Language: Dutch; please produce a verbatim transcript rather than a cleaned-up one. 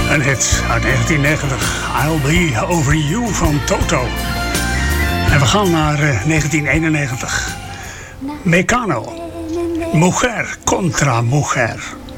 Een hit uit negentien negentig. I'll Be Over You van Toto. En we gaan naar uh, negentien eenennegentig. Mecano. Mujer contra Mujer.